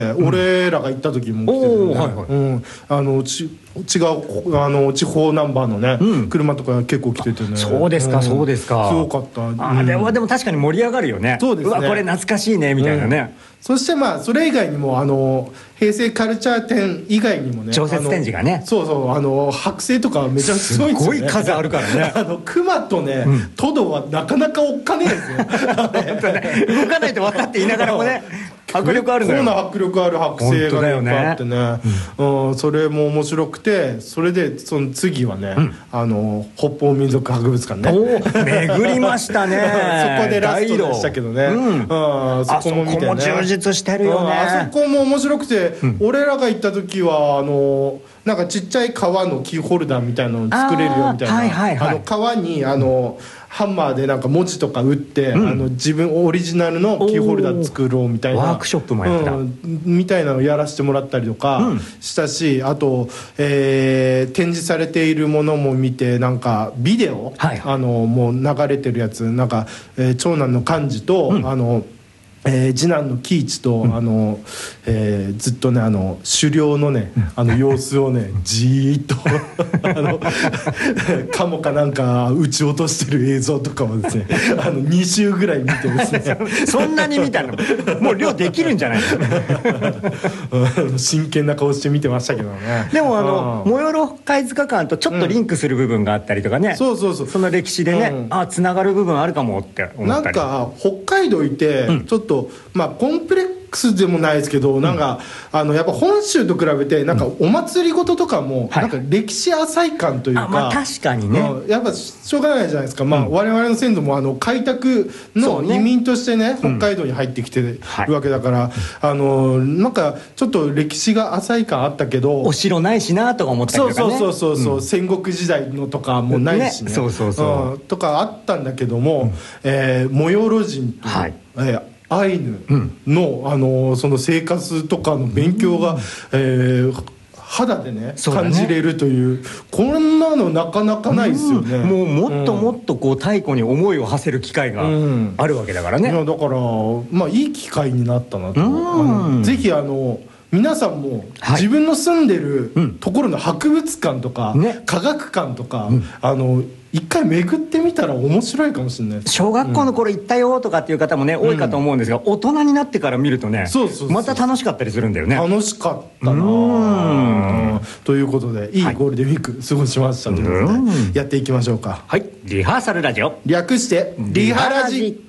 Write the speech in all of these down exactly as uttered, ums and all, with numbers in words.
俺らが行った時も来てるね、はいはい、うん、あのち違うあの地方ナンバーのね、うん、車とか結構来ててね。 そうですか、うん、そうですか。 すごかった。 あ、うん、でもでも確かに盛り上がるよね。 そうですね。 うわこれ懐かしいねみたいなね、うん、 そしてまあそれ以外にもあの平成カルチャー展以外にもね、 常設展示がね、 そうそう、あの剥製とかめちゃくちゃすごいんですよね。 すごい数あるからね。 あの熊とね、うん、トドはなかなかおっかねえですよ。 本当ね、動かないと分かっていながらもね迫力あるのよ。 こんな迫力ある剥製がいっぱいあってね、うんうん、それも面白くて、それでその次はね、うん、あの北方民族博物館ね、 お巡りましたね。 そこでラストでしたけどね、うんうん、そこも見てね、 あそこも充実してるよね、 うん、あそこも面白くて、うん、俺らが行った時はあのなんかちっちゃい革のキーホルダーみたいなの作れるよみたいな、はいはいはい、あの革にあの、うん、ハンマーでなんか文字とか打って、うん、あの自分オリジナルのキーホルダー作ろうみたいなワークショップもやった、 うん、みたいなのをやらせてもらったりとかしたし、うん、あと、えー、展示されているものも見て、なんかビデオ、はい、あのもう流れてるやつ、なんか、えー、長男の寛治と、うん、あのえー、次男の喜一と、うん、あのえー、ずっとねあの狩猟のね、うん、あの様子をねじーっとあのカモかなんか撃ち落としてる映像とかもですねあのに週ぐらい見てですねそんなに見たのもう漁できるんじゃないの真剣な顔して見てましたけどね。 でもあのモヨロ貝塚館とちょっとリンクする部分があったりとかね、うん、そうそうそう、その歴史でね、うん、あつながる部分あるかもって思ったり、 なんか北海道いて、うん、ちょっとまあコンプレックスでもないですけど、うん、なんかあのやっぱ本州と比べてなんかお祭りごととかもなんか歴史浅い感というか、 はい、まあ確かにね、 うん、やっぱしょうがないじゃないですか、まあ、我々の先祖もあの開拓の移民としてね、北海道に入ってきてるわけだから、うん、あのなんかちょっと歴史が浅い感あったけど、 お城ないしなとか思ったりとかね、 そうそうそうそう、うん、戦国時代のとかもないしね、 ね、そうそうそう、 うん、とかあったんだけども、うん、えー、モヨロ人と、はい、えーアイヌの、うん、あのその生活とかの勉強が、うん、えー、肌でね感じれるという、こんなのなかなかないですよね、うん、 もうもっともっとこう太古に思いを馳せる機会があるわけだからね、 うん、いやだからまあいい機会になったなと、うん、あのぜひあの皆さんも自分の住んでるところの博物館とか、ね、科学館とか、うん、あの一回巡ってみたら面白いかもしれないです。 小学校の頃行ったよとかっていう方もね、うん、多いかと思うんですが、大人になってから見るとね、そうそうそう、また楽しかったりするんだよね。 楽しかったなということで、いいゴールデンウィーク過ごしましたということで、やっていきましょうか。 はい、リハーサルラジオ、 略してリハラジ。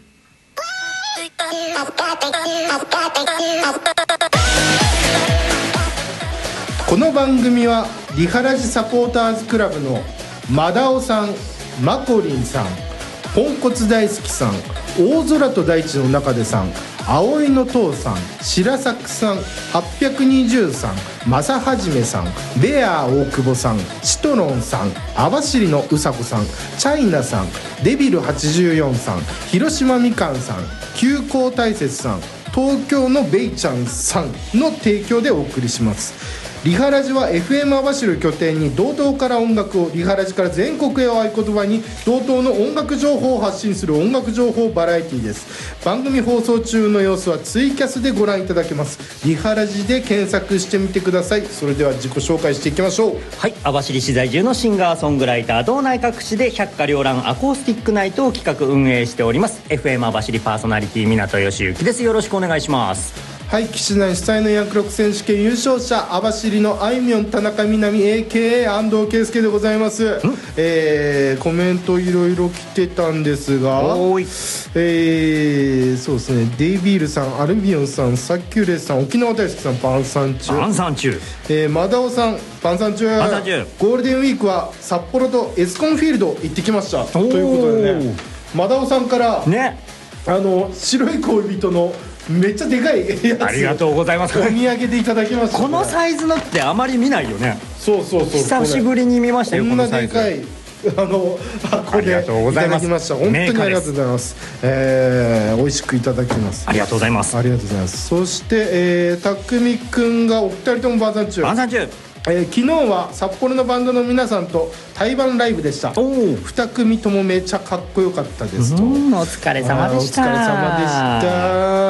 この番組はリハラジサポーターズクラブのマダオさん、マコリンさん、ポンコツ大好きさん、大空と大地の中でさん、葵の父さん、白作さん、はっぴゃくにじゅうさん、正はじめさん、ベアー大久保さん、シトロンさん、網走のうさこさん、チャイナさん、デビルはちじゅうよんさん、広島みかんさん、急行大雪さん、東京のベイちゃんさんの提供でお送りします。リハラジは エフエム 網走を拠点に道東から音楽を、リハラジから全国へを合言葉に道東の音楽情報を発信する音楽情報バラエティです。番組放送中の様子はツイキャスでご覧いただけます。リハラジで検索してみてください。それでは自己紹介していきましょう。 はい、網走市在住のシンガーソングライター、道内各地で百花繚乱アコースティックナイトを企画運営しております エフエム 網走パーソナリティ港義行です。よろしくお願いします。 はい、岸内主催のヤンクロック選手権優勝者、網走のあいみょん田中みな実 エーケーエー 安藤圭介でございます。えー、コメントいろいろ来てたんですが、おーい、えー、そうですね、デイビールさん、アルビオンさん、サッキューレスさん、沖縄大好きさん、パンサンチュパンサンチュ、 えー、マダオさん、パンサンチュパンサンチュ、 ゴールデンウィークは札幌とエスコンフィールド行ってきましたということでね、マダオさんからね、あの白い恋人のめっちゃでかいやつ、 ありがとうございます。 お土産でいただきました。 このサイズのってあまり見ないよね。 そうそうそう、 久しぶりに見ましたよ。 こんなでかいあの箱でいただきました。本当にありがとうございます。えー、美味しくいただきます。 ありがとうございます。 ありがとうございます。そして、えー、たくみくんがお二人ともバーサンチューバーサンチュー、 えー、昨日は札幌のバンドの皆さんと対バンライブでした。に組ともめちゃかっこよかったですと。 うん、お疲れ様でした。 お疲れ様でした。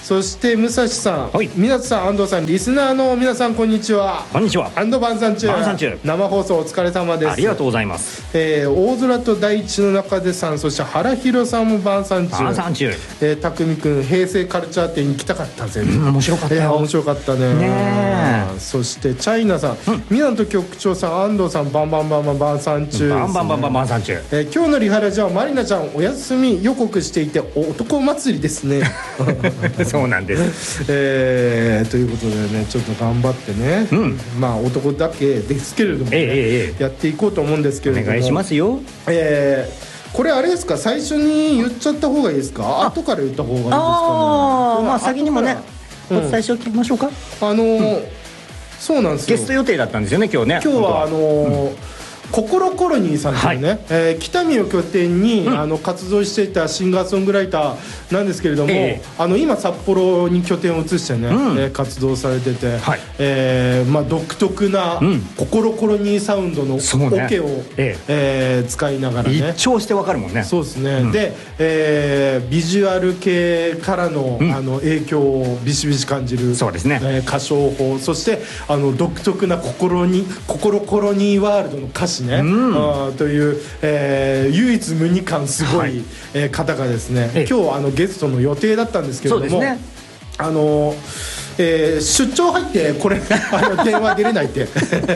そして武蔵さん、 はい、 皆さん、安藤さん、リスナーの皆さん、こんにちは。 こんにちは。 安藤晩餐中。 晩餐中。 生放送お疲れ様です。 ありがとうございます。 えー、大空と大地の中でさん、そして原弘さんも晩餐中。 晩餐中。 えー、匠くん、平成カルチャー展に行きたかったぜ。 うん、面白かったよ。 えー、面白かったね。 ねそしてチャイナさん、うん、港局長さん、安藤さん、バンバンバンバン晩餐中、ね。 バンバンバンバン晩餐中。 えー、今日のリハラジはマリナちゃんお休み予告していて男祭りですね。 そうなんです。 えー、ということでね、ちょっと頑張ってね、うん、まあ男だけですけれども、ね、えー、やっていこうと思うんですけれども、 お願いしますよ。 えー、これあれですか、最初に言っちゃった方がいいですか、後から言った方がいいですかね。 ああ、まあ先にもね、お伝えしておきましょうか。 あのーうん、そうなんですよ。 ゲスト予定だったんですよね、今日ね。 今日はあのーうん、ココロコロニーさんというね、はい、えー、北見を拠点に、うん、あの活動していたシンガーソングライターなんですけれども、えー、あの今札幌に拠点を移してね、うん、えー、活動されてて、はい、えーまあ、独特な、うん、ココロコロニーサウンドのオケを、ね、えーえー、使いながらね、 一聴してわかるもんね。 そうですね、うん、で、えー、ビジュアル系からの、うん、あの影響をビシビシ感じる、 そうですね、 えー、歌唱法、そしてあの独特な心にココロコロニーワールドの歌詞ね、うん、あという、えー、唯一無二感すごい、はい、えー、方がですね、今日あのゲストの予定だったんですけれども、そうですね、あのえー、出張入ってこれあの電話出れないって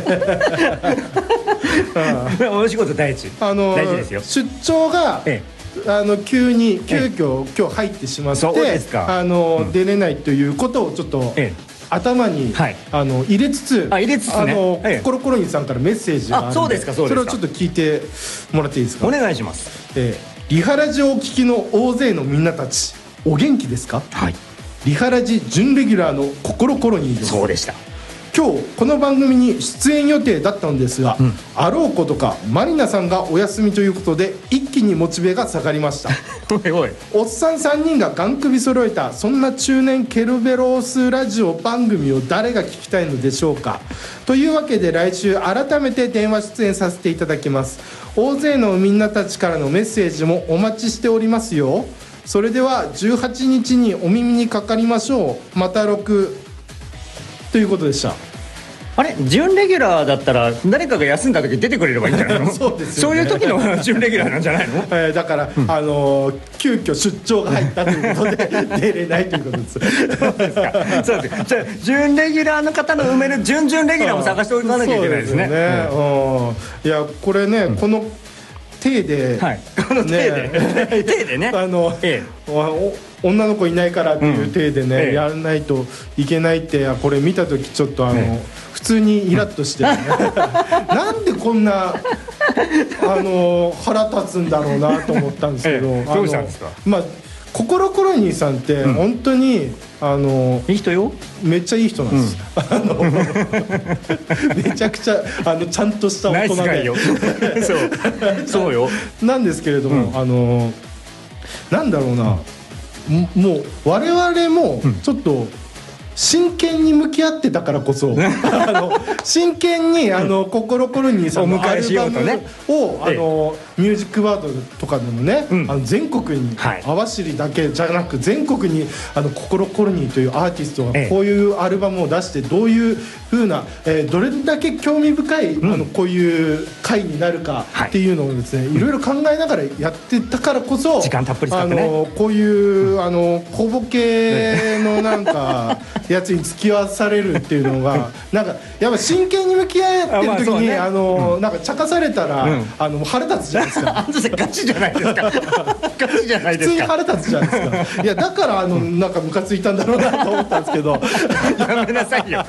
お仕事第一、あのー、大事ですよ。 出張が、ええ、あの急に急遽今日入ってしまって、あの、うん、出れないということをちょっと、ええ、頭に、はい、あの入れつつ、 あ入れつつね、あの、 ええ、コロコロニーさんからメッセージがあるので、 あ、そうですか、そうですか、 それをちょっと聞いてもらっていいですか。 お願いします。 えー、リハラジをお聞きの大勢のみんなたち、お元気ですか。はい、リハラジ準レギュラーのココロコロニーです。 そうでした。 今日この番組に出演予定だったんですが、うん、あろうことかマリナさんがお休みということで一気にモチベが下がりましたおいおい、 おっさんさんにんがガン首揃えたそんな中年ケルベロスラジオ番組を誰が聞きたいのでしょうか。というわけで来週改めて電話出演させていただきます。大勢のみんなたちからのメッセージもお待ちしておりますよ。それではじゅうはちにちにお耳にかかりましょう。またろくということでした。 あれ、準レギュラーだったら誰かが休んだ時出てくれればいいんじゃないのそうですよね、 そういう時の準レギュラーなんじゃないの、 えー、だから、うん、あのー、急遽出張が入ったということで出れないということですそうですか、そうです。じゃあ準レギュラーの方の埋める準々レギュラーも探しておかなきゃいけないですね。そうですね、うん、 いやこれね、うん、この手で、 はい、この手で、ね、手でね、 あの、ええ、女の子いないからっていう手でね、うん、ええ、やらないといけないって、これ見た時ちょっとあの、ええ、普通にイラッとして、ね、なんでこんなあの腹立つんだろうなと思ったんですけど、ええ、 どうしたんですか。 まあココロコロニーさんって本当に、うん、あのいい人よ。 めっちゃいい人なんです、うん、あのめちゃくちゃあのちゃんとした大人でナイスガイよそうそうよなんですけれども、うん、あのなんだろうな、うん、もう我々もちょっと真剣に向き合ってたからこそあの真剣にあのココロコロニーさんのアルバムをあのミュージックワードとかでもね、うん、あの全国に、はい、網走だけじゃなく全国にあのココロコロニーというアーティストがこういうアルバムを出してどういう風な、えー、どれだけ興味深い、うん、あのこういう回になるかっていうのをですね、はい、いろいろ考えながらやってたからこそ時間たっぷり使ってね、 あのこういう、うん、あの小ボケのなんかやつに付き合わされるっていうのがなんかやっぱ真剣に向き合ってる時に、まあね、あの、うん、なんか茶化されたら、うん、あの腹立つじゃないですかあんたガチじゃないですかガチじゃないですか。 普通に腹立つじゃないですかいやだからあのなんかムカついたんだろうなと思ったんですけどやめなさいよ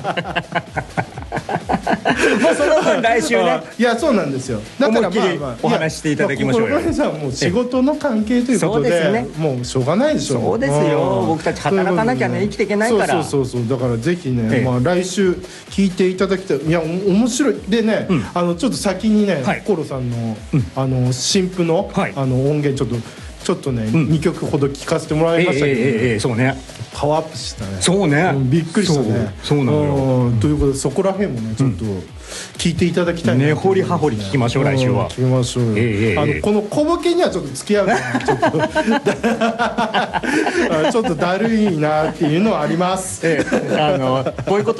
もうその分来週ねいやそうなんですよ。だからまあ、まあ、 お話していただきましょうよ。 小林さんもう仕事の関係ということ で, で、ね、もうしょうがないでしょ。 そうですよ、僕たち働かなきゃね生きていけないから。 そうそうそうそう、だからぜひね、まあ、来週聞いていただきたい。いや面白いでね、うん、あのちょっと先にね、はい、コロさんの、うん、あの新譜の、はい、あの音源ちょっとちょっとね、うん、にきょくほど聞かせてもらいましたけど、ね、 えーえーえー、そうねパワーアップしたね。 そうね、 うん、びっくりしたね。 そう、そうなのよ。 ということでそこら辺もねちょっと聞いていただきたいな、 ね、掘り葉掘り聞きましょう、来週は。 聞きましょうよ、 ええ、 あのこの小ボケにはちょっと付き合うのはちょっとちょっとだるいなっていうのはあります。 ええ、あのこういうこと